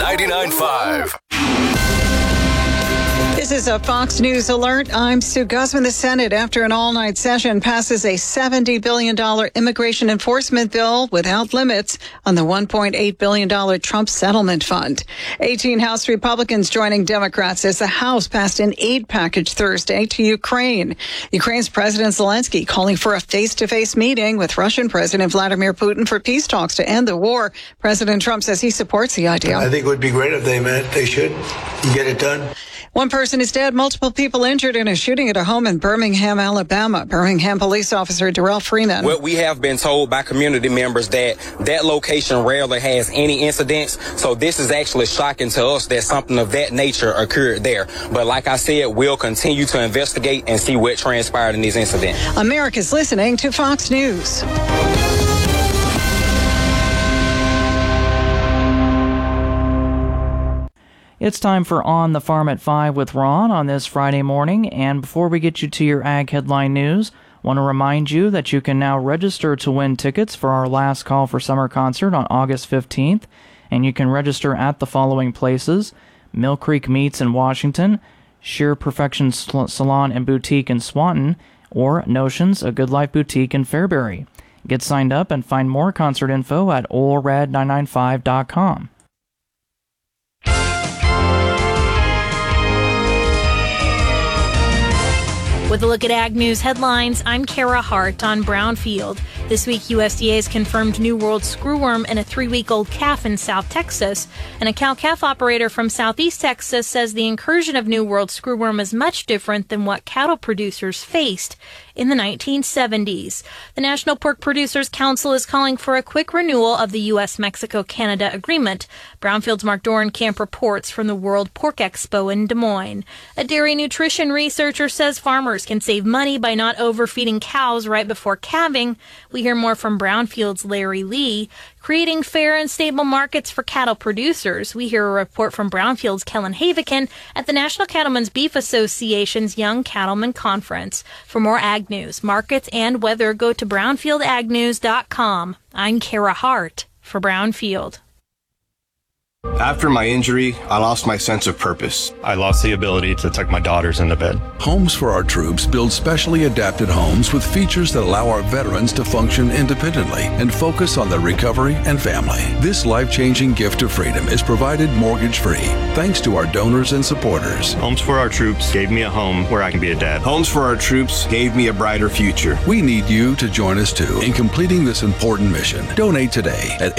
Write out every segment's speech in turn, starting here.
99.5. This is a Fox News alert. I'm Sue Guzman. The Senate, after an all-night session, passes a $70 billion immigration enforcement bill without limits on the $1.8 billion Trump settlement fund. 18 House Republicans joining Democrats as the House passed an aid package Thursday to Ukraine. Ukraine's President Zelensky calling for a face-to-face meeting with Russian President Vladimir Putin for peace talks to end the war. President Trump says he supports the idea. I think it would be great if they met. They should get it done. One person is dead, multiple people injured in a shooting at a home in Birmingham, Alabama. Birmingham police officer Darrell Freeman. Well, we have been told by community members that that location rarely has any incidents. So this is actually shocking to us that something of that nature occurred there. But like I said, we'll continue to investigate and see what transpired in these incidents. America's listening to Fox News. It's time for On the Farm at 5 with Ron on this Friday morning. And before we get you to your Ag Headline News, I want to remind you that you can now register to win tickets for our Last Call for Summer concert on August 15th. And you can register at the following places: Mill Creek Meats in Washington, Sheer Perfection Salon and Boutique in Swanton, or Notions, a Good Life Boutique in Fairbury. Get signed up and find more concert info at olred995.com. With a look at Ag News headlines, I'm Kara Hart on Brownfield. This week, USDA has confirmed New World screwworm in a 3-week-old calf in South Texas. And a cow-calf operator from Southeast Texas says the incursion of New World screwworm is much different than what cattle producers faced in the 1970s. The National Pork Producers Council is calling for a quick renewal of the U.S.-Mexico-Canada agreement. Brownfield's Mark Dorenkamp reports from the World Pork Expo in Des Moines. A dairy nutrition researcher says farmers can save money by not overfeeding cows right before calving. We hear more from Brownfield's Larry Lee. Creating fair and stable markets for cattle producers. We hear a report from Brownfield's Kellen Haviken at the National Cattlemen's Beef Association's Young Cattlemen Conference. For more ag news, markets, and weather, go to brownfieldagnews.com. I'm Kara Hart for Brownfield. After my injury, I lost my sense of purpose. I lost the ability to tuck my daughters into bed. Homes for Our Troops build specially adapted homes with features that allow our veterans to function independently and focus on their recovery and family. This life-changing gift of freedom is provided mortgage-free thanks to our donors and supporters. Homes for Our Troops gave me a home where I can be a dad. Homes for Our Troops gave me a brighter future. We need you to join us too in completing this important mission. Donate today at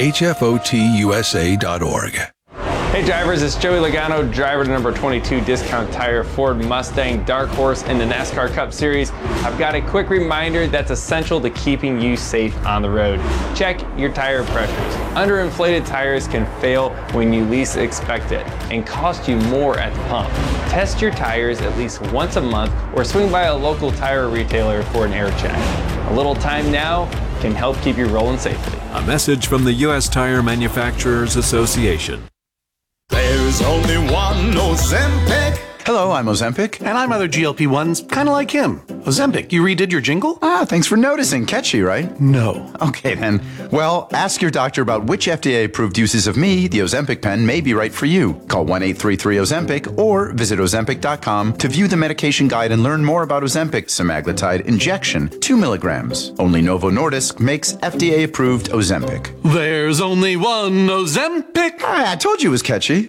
hfotusa.org. Hey drivers, it's Joey Logano, driver to number 22 Discount Tire Ford Mustang Dark Horse in the NASCAR Cup Series. I've got a quick reminder that's essential to keeping you safe on the road. Check your tire pressures. Underinflated tires can fail when you least expect it and cost you more at the pump. Test your tires at least once a month or swing by a local tire retailer for an air check. A little time now can help keep you rolling safely. A message from the U.S. Tire Manufacturers Association. There's only one Ozempic. Hello, I'm Ozempic. And I'm other GLP-1s, kind of like him. Ozempic, you redid your jingle? Thanks for noticing. Catchy, right? No. Okay, then. Well, ask your doctor about which FDA-approved uses of me, the Ozempic pen, may be right for you. Call 1-833-OZEMPIC or visit Ozempic.com to view the medication guide and learn more about Ozempic semaglutide injection, 2 milligrams. Only Novo Nordisk makes FDA-approved Ozempic. There's only one Ozempic. I told you it was catchy.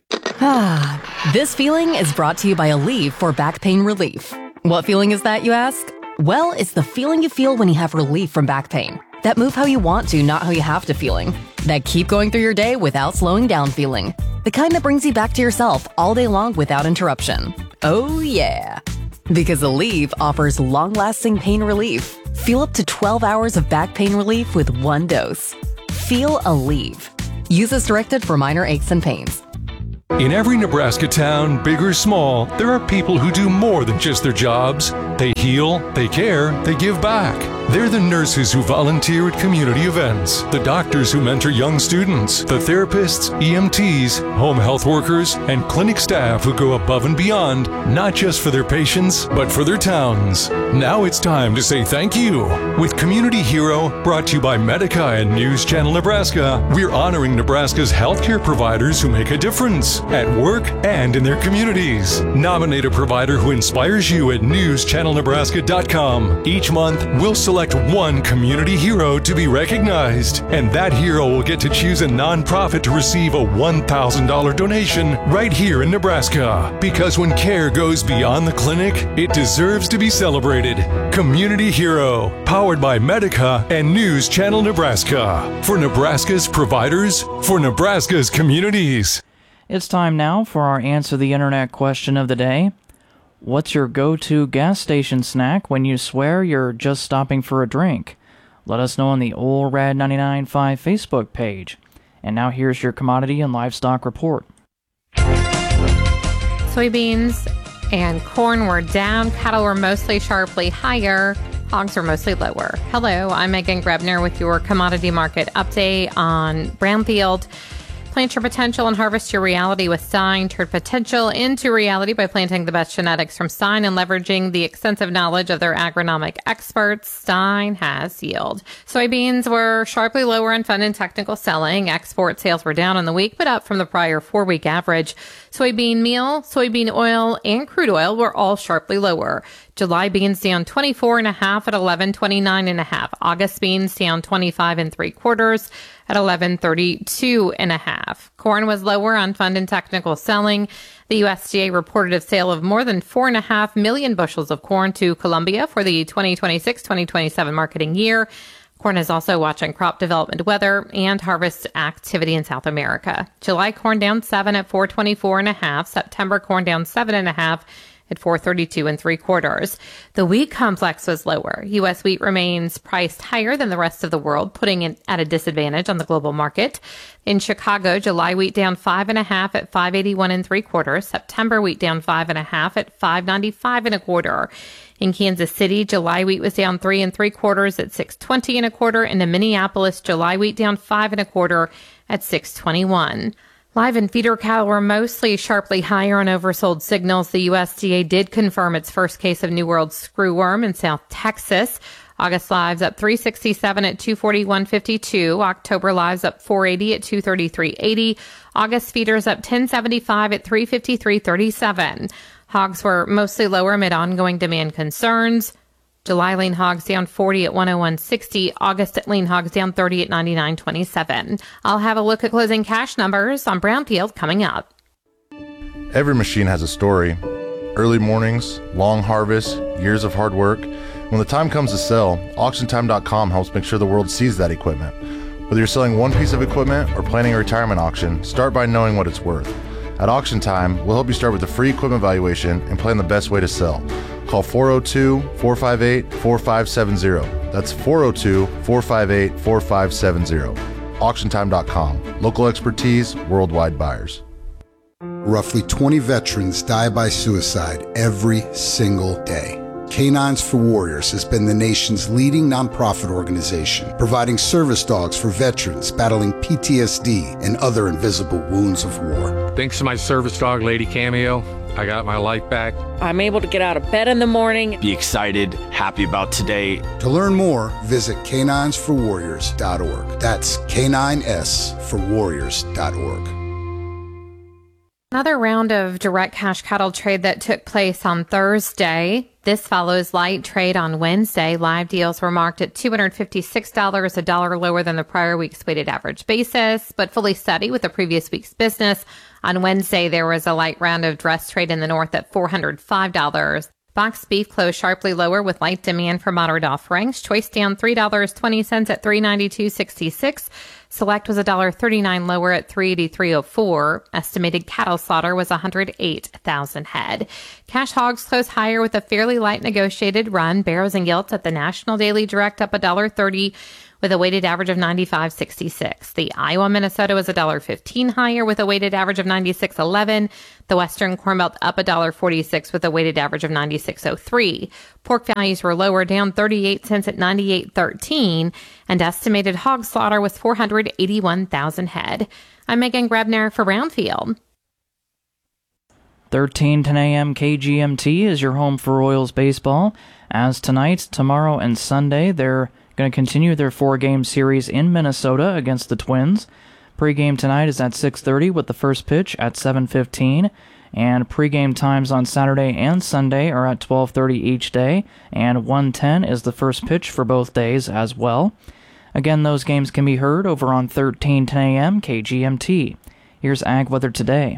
This feeling is brought to you by Aleve for back pain relief. What feeling is that, you ask? Well, it's the feeling you feel when you have relief from back pain. That move how you want to, not how you have to feeling. That keep going through your day without slowing down feeling. The kind that brings you back to yourself all day long without interruption. Oh yeah. Because Aleve offers long-lasting pain relief. Feel up to 12 hours of back pain relief with one dose. Feel Aleve. Use as directed for minor aches and pains. In every Nebraska town, big or small, there are people who do more than just their jobs. They heal, they care, they give back. They're the nurses who volunteer at community events, the doctors who mentor young students, the therapists, EMTs, home health workers, and clinic staff who go above and beyond, not just for their patients, but for their towns. Now it's time to say thank you. With Community Hero, brought to you by Medica and News Channel Nebraska, we're honoring Nebraska's healthcare providers who make a difference at work and in their communities. Nominate a provider who inspires you at newschannelnebraska.com. Each month, we'll select one community hero to be recognized, and that hero will get to choose a nonprofit to receive a $1,000 donation right here in Nebraska. Because when care goes beyond the clinic, it deserves to be celebrated. Community Hero, powered by Medica and News Channel Nebraska. For Nebraska's providers, for Nebraska's communities. It's time now for our Answer the Internet question of the day. What's your go-to gas station snack when you swear you're just stopping for a drink? Let us know on the Ole Red 99.5 Facebook page. And now here's your commodity and livestock report. Soybeans and corn were down. Cattle were mostly sharply higher. Hogs were mostly lower. Hello, I'm Megan Grebner with your commodity market update on Brownfield. Plant your potential and harvest your reality with Stine. Turn potential into reality by planting the best genetics from Stine and leveraging the extensive knowledge of their agronomic experts. Stine has yield. Soybeans were sharply lower in fund and technical selling. Export sales were down in the week, but up from the prior 4-week average. Soybean meal, soybean oil, and crude oil were all sharply lower. July beans down 24.5 at 11.29.5. August beans down 25 3/4 at 11.32.5. Corn was lower on fund and technical selling. The USDA reported a sale of more than 4.5 million bushels of corn to Colombia for the 2026-2027 marketing year. Corn is also watching crop development weather and harvest activity in South America. July corn down 7 at 424.5. September corn down 7.5 at 432 3/4. The wheat complex was lower. U.S. wheat remains priced higher than the rest of the world, putting it at a disadvantage on the global market. In Chicago, July wheat down 5.5 at 581 3/4. September wheat down 5.5 at 595 1/4. In Kansas City, July wheat was down 3 3/4 at 620 1/4. And in Minneapolis, July wheat down 5 1/4 at 621. Live and feeder cattle were mostly sharply higher on oversold signals. The USDA did confirm its first case of New World screwworm in South Texas. August lives up 367 at 241.52. October lives up 480 at 233.80. August feeders up 1075 at 353.37. Hogs were mostly lower amid ongoing demand concerns. July lean hogs down 40 at 101.60. August lean hogs down 30 at 99.27. I'll have a look at closing cash numbers on Brownfield coming up. Every machine has a story. Early mornings, long harvests, years of hard work. When the time comes to sell, AuctionTime.com helps make sure the world sees that equipment. Whether you're selling one piece of equipment or planning a retirement auction, start by knowing what it's worth. At Auction Time, we'll help you start with a free equipment valuation and plan the best way to sell. Call 402-458-4570. That's 402-458-4570. AuctionTime.com. Local expertise, worldwide buyers. Roughly 20 veterans die by suicide every single day. Canines for Warriors has been the nation's leading nonprofit organization, providing service dogs for veterans battling PTSD and other invisible wounds of war. Thanks to my service dog, Lady Cameo, I got my life back. I'm able to get out of bed in the morning. Be excited, happy about today. To learn more, visit caninesforwarriors.org. That's caninesforwarriors.org. Another round of direct cash cattle trade that took place on Thursday. This follows light trade on Wednesday. Live deals were marked at $256, a dollar lower than the prior week's weighted average basis, but fully steady with the previous week's business. On Wednesday, there was a light round of dress trade in the north at $405. Boxed beef closed sharply lower with light demand for moderate offerings. Choice down $3.20 at $392.66. Select was $1.39 lower at $383.04. Estimated cattle slaughter was 108,000 head. Cash hogs closed higher with a fairly light negotiated run. Barrows and Gilts at the National Daily Direct up $1.30 with a weighted average of 95.66. The Iowa Minnesota was $1.15 higher with a weighted average of 96.11. The Western Corn Belt up $1.46 with a weighted average of 96.03. Pork values were lower, down 38 cents at 98.13, and estimated hog slaughter was 481,000 head. I'm Megan Grebner for Brownfield. 13:10 a.m. KGMT is your home for Royals baseball. As tonight, tomorrow, and Sunday, they're going to continue their 4-game series in Minnesota against the Twins. Pre-game tonight is at 6:30 with the first pitch at 7:15. And pre-game times on Saturday and Sunday are at 12:30 each day, and 1:10 is the first pitch for both days as well. Again, those games can be heard over on 13:10 a.m. KGMT. Here's Ag Weather today.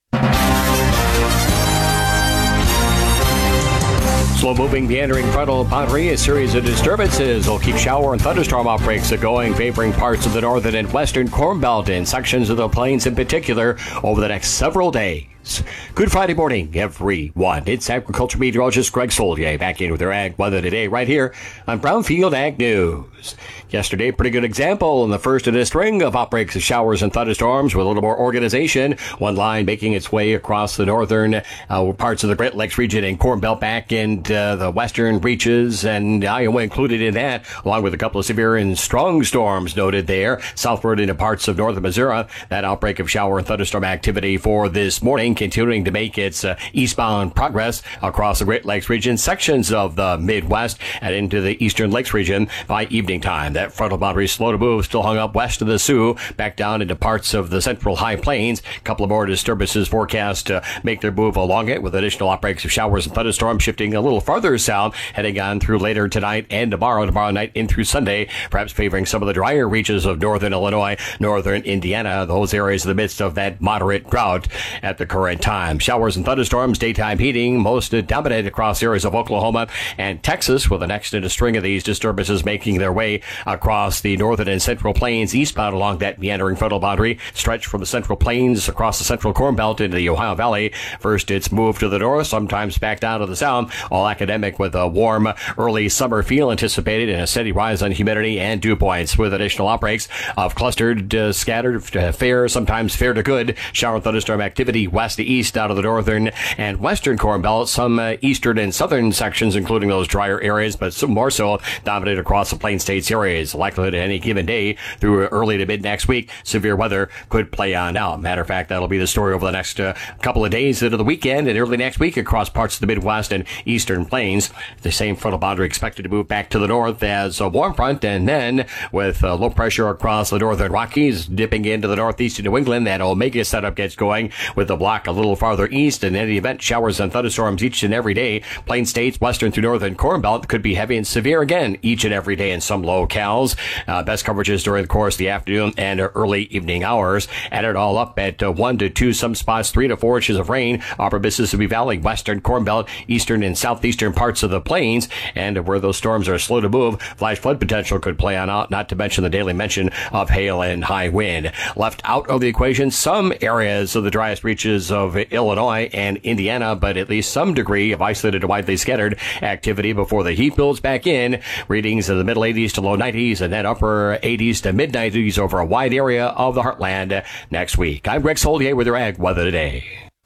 Slow-moving, meandering frontal boundary, a series of disturbances will keep shower and thunderstorm outbreaks going, favoring parts of the northern and western Corn Belt and sections of the plains in particular over the next several days. Good Friday morning, everyone. It's agriculture meteorologist Greg Solier back in with their Ag Weather today right here on Brownfield Ag News. Yesterday, pretty good example in the first in a string of outbreaks of showers and thunderstorms with a little more organization. One line making its way across the northern parts of the Great Lakes region and Corn Belt back into the western reaches, and Iowa included in that, along with a couple of severe and strong storms noted there southward into parts of northern Missouri. That outbreak of shower and thunderstorm activity for this morning continuing to make its eastbound progress across the Great Lakes region, sections of the Midwest, and into the eastern Lakes region by evening time. That frontal boundary slow to move, still hung up west of the Sioux, back down into parts of the central high plains. A couple of more disturbances forecast to make their move along it, with additional outbreaks of showers and thunderstorms shifting a little farther south, heading on through later tonight and tomorrow night in through Sunday, perhaps favoring some of the drier reaches of northern Illinois, northern Indiana, those areas in the midst of that moderate drought at the current time. Showers and thunderstorms, daytime heating, most dominant across areas of Oklahoma and Texas, with the next in a string of these disturbances making their way across the northern and central plains, eastbound along that meandering frontal boundary, stretch from the central plains across the central Corn Belt into the Ohio Valley. First, it's moved to the north, sometimes back down to the south, all academic with a warm early summer feel anticipated and a steady rise on humidity and dew points, with additional outbreaks of clustered, scattered, fair, sometimes fair to good shower and thunderstorm activity west to east out of the northern and western Corn Belt, some eastern and southern sections, including those drier areas, but some more so dominated across the Plain States areas. Likelihood at any given day through early to mid next week, severe weather could play on out. Matter of fact, that'll be the story over the next couple of days into the weekend and early next week across parts of the Midwest and eastern plains. The same frontal boundary expected to move back to the north as a warm front, and then with low pressure across the northern Rockies dipping into the northeast of New England, that Omega setup gets going with the block a little farther east. In any event, showers and thunderstorms each and every day. Plain States, western through northern Corn Belt could be heavy and severe again each and every day in some locales. Best coverages during the course of the afternoon and early evening hours. Add it all up at 1 to 2, some spots 3 to 4 inches of rain. Upper Mississippi Valley, western Corn Belt, eastern and southeastern parts of the plains, and where those storms are slow to move, flash flood potential could play on out, not to mention the daily mention of hail and high wind. Left out of the equation, some areas of the driest reaches of Illinois and Indiana, but at least some degree of isolated to widely scattered activity before the heat builds back in. Readings of the middle 80s to low 90s and then upper 80s to mid 90s over a wide area of the heartland next week. I'm Greg Solier with your Ag Weather today.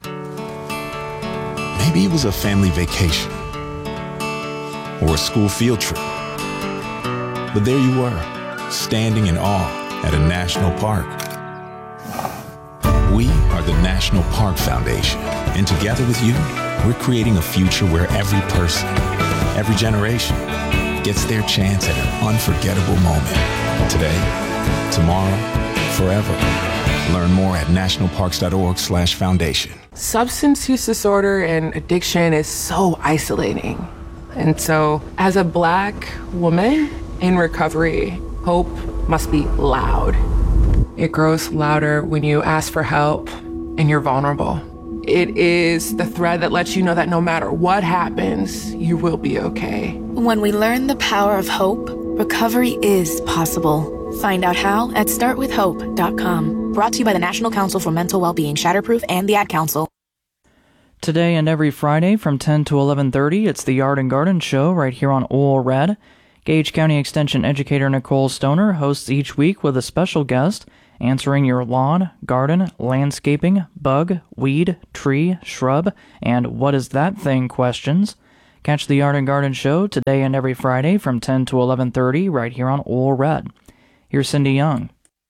Maybe it was a family vacation or a school field trip. But there you were, standing in awe at a national park. We are the National Park Foundation, and together with you, we're creating a future where every person, every generation, gets their chance at an unforgettable moment. Today, tomorrow, forever. Learn more at nationalparks.org/foundation. Substance use disorder and addiction is so isolating. And so, as a Black woman in recovery, hope must be loud. It grows louder when you ask for help and you're vulnerable. It is the thread that lets you know that no matter what happens, you will be okay. When we learn the power of hope, recovery is possible. Find out how at startwithhope.com. Brought to you by the National Council for Mental Wellbeing, Shatterproof, and the Ad Council. Today and every Friday from 10 to 11:30, it's the Yard and Garden Show right here on OL Red. Gage County Extension Educator Nicole Stoner hosts each week with a special guest, answering your lawn, garden, landscaping, bug, weed, tree, shrub, and what is that thing questions. Catch the Yard and Garden Show today and every Friday from 10 to 11:30 right here on Ole Red. Here's Cindy Young.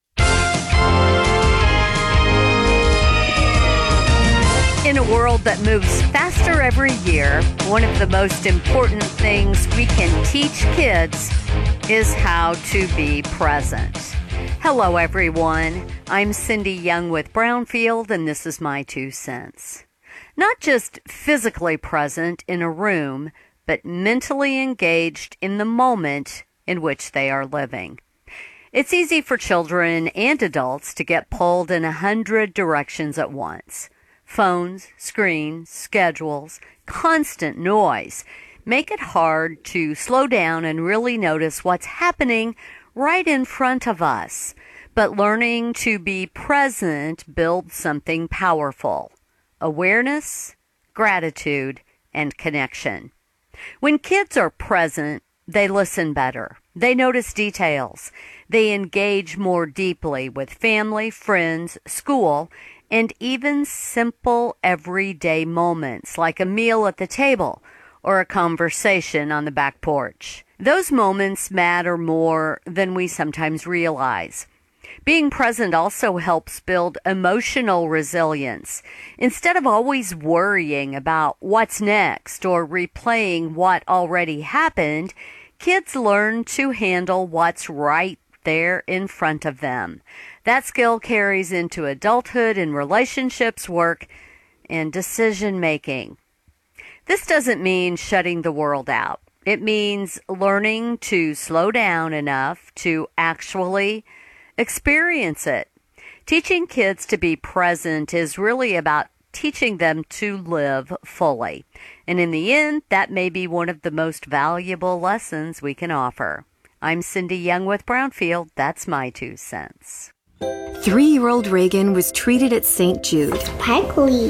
In a world that moves faster every year, one of the most important things we can teach kids is how to be present. Hello, everyone. I'm Cindy Young with Brownfield, and this is my 2 cents. Not just physically present in a room, but mentally engaged in the moment in which they are living. It's easy for children and adults to get pulled in 100 directions at once. Phones, screens, schedules, constant noise make it hard to slow down and really notice what's happening right in front of us. But learning to be present builds something powerful: awareness, gratitude, and connection. When kids are present, they listen better. They notice details. They engage more deeply with family, friends, school, and even simple everyday moments like a meal at the table or a conversation on the back porch. Those moments matter more than we sometimes realize. Being present also helps build emotional resilience. Instead of always worrying about what's next or replaying what already happened, kids learn to handle what's right there in front of them. That skill carries into adulthood and relationships, work, and decision making. This doesn't mean shutting the world out. It means learning to slow down enough to actually experience it. Teaching kids to be present is really about teaching them to live fully. And in the end, that may be one of the most valuable lessons we can offer. I'm Cindy Young with Brownfield. That's my 2 cents. 3-year-old Reagan was treated at St. Jude. Sparkly.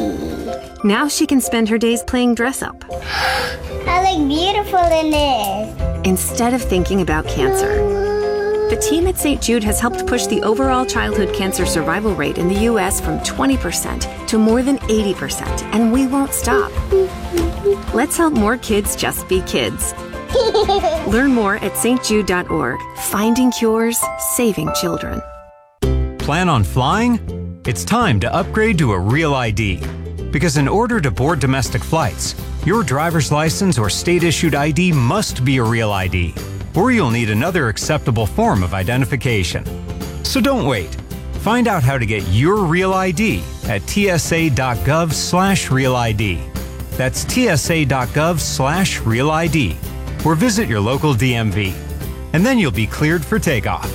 Now she can spend her days playing dress-up. I look beautiful in this. Instead of thinking about cancer. The team at St. Jude has helped push the overall childhood cancer survival rate in the U.S. from 20% to more than 80%, and we won't stop. Let's help more kids just be kids. Learn more at stjude.org. Finding cures, saving children. Plan on flying? It's time to upgrade to a Real ID. Because in order to board domestic flights, your driver's license or state-issued ID must be a Real ID, or you'll need another acceptable form of identification. So don't wait. Find out how to get your Real ID at tsa.gov/Real ID. That's tsa.gov/Real ID. Or visit your local DMV. And then you'll be cleared for takeoff.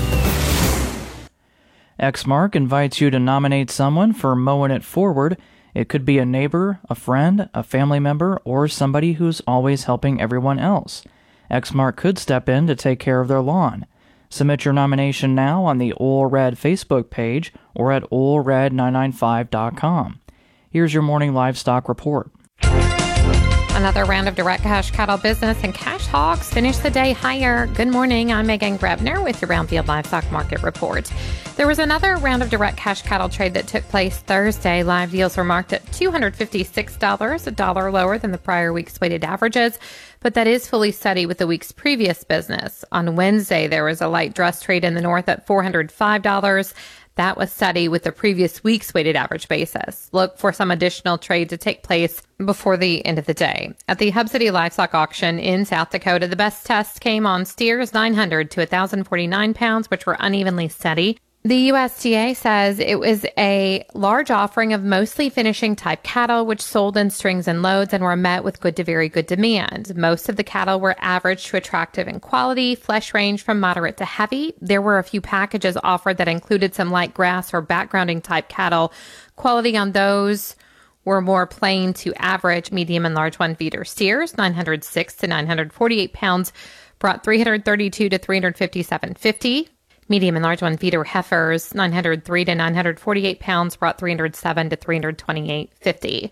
Exmark invites you to nominate someone for Mowing It Forward. It could be a neighbor, a friend, a family member, or somebody who's always helping everyone else. Exmark could step in to take care of their lawn. Submit your nomination now on the Ole Red Facebook page or at olered995.com. Here's your morning livestock report. Another round of direct cash cattle business and cash hogs finished the day higher. Good morning. I'm Megan Grebner with your Brownfield Livestock Market Report. There was another round of direct cash cattle trade that took place Thursday. Live deals were marked at $256, $1 lower than the prior week's weighted averages, but that is fully steady with the week's previous business. On Wednesday, there was a light dress trade in the north at $405. That was steady with the previous week's weighted average basis. Look for some additional trade to take place before the end of the day. At the Hub City Livestock Auction in South Dakota, the best test came on steers 900 to 1,049 pounds, which were unevenly steady. The USDA says it was a large offering of mostly finishing type cattle, which sold in strings and loads and were met with good to very good demand. Most of the cattle were average to attractive in quality. Flesh ranged from moderate to heavy. There were a few packages offered that included some light grass or backgrounding type cattle. Quality on those were more plain to average, medium and large one feeder steers, 906 to 948 pounds, brought 332 to 357.50. Medium and large one feeder heifers, 903 to 948 pounds, brought 307 to 328.50.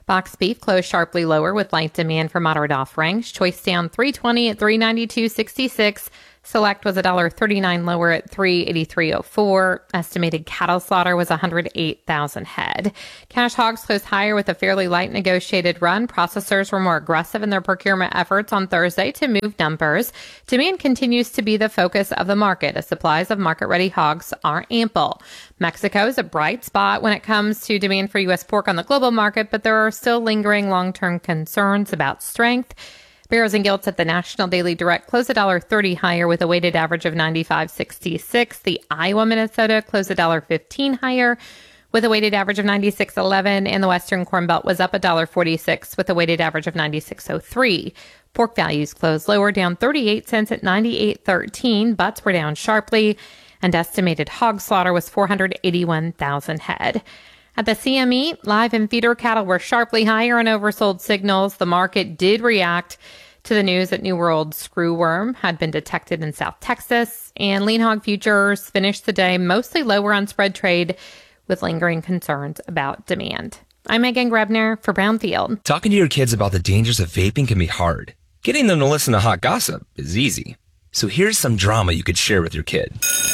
Box beef closed sharply lower with light demand for moderate offerings. Choice down $3.20 at $392.66. Select was $1.39 lower at $383.04. Estimated cattle slaughter was 108,000 head. Cash hogs closed higher with a fairly light negotiated run. Processors were more aggressive in their procurement efforts on Thursday to move numbers. Demand continues to be the focus of the market as supplies of market-ready hogs are ample. Mexico is a bright spot when it comes to demand for U.S. pork on the global market, but there are still lingering long-term concerns about strength. Barrows and Gilts at the National Daily Direct closed $1.30 higher with a weighted average of 95.66. The Iowa Minnesota closed $1.15 higher with a weighted average of 96.11, and the Western Corn Belt was up $1.46 with a weighted average of 96.03. Pork values closed lower, down 38 cents at 98.13. Butts were down sharply, and estimated hog slaughter was 481,000 head. At the CME, live and feeder cattle were sharply higher on oversold signals. The market did react to the news that New World screwworm had been detected in South Texas, and lean hog futures finished the day mostly lower on spread trade with lingering concerns about demand. I'm Megan Grebner for Brownfield. Talking to your kids about the dangers of vaping can be hard. Getting them to listen to hot gossip is easy. So here's some drama you could share with your kid.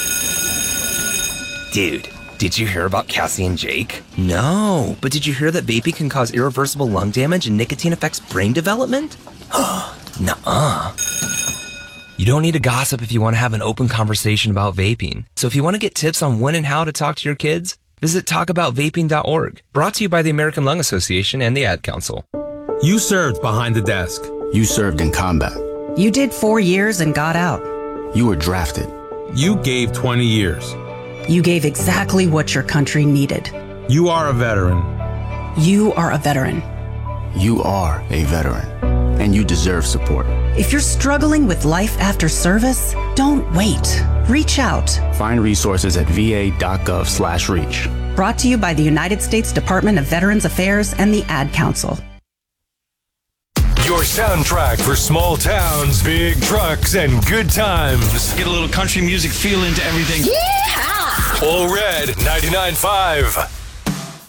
Dude, did you hear about Cassie and Jake? No, but did you hear that vaping can cause irreversible lung damage and nicotine affects brain development? Nuh-uh. You don't need to gossip if you want to have an open conversation about vaping. So if you want to get tips on when and how to talk to your kids, visit talkaboutvaping.org. Brought to you by the American Lung Association and the Ad Council. You served behind the desk. You served in combat. You did 4 years and got out. You were drafted. You gave 20 years. You gave exactly what your country needed. You are a veteran. You are a veteran. You are a veteran, and you deserve support. If you're struggling with life after service, don't wait. Reach out. Find resources at va.gov/reach. Brought to you by the United States Department of Veterans Affairs and the Ad Council. Your soundtrack for small towns, big trucks, and good times. Get a little country music feel into everything. Yeehaw! All Red 99.5.